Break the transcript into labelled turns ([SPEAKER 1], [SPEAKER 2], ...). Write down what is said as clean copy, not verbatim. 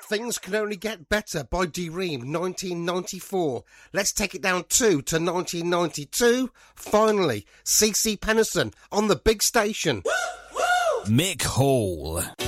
[SPEAKER 1] Things Can Only Get Better by D-Ream, 1994. Let's take it down to 1992. Finally, CeCe Peniston on the big station.
[SPEAKER 2] Mick Hall.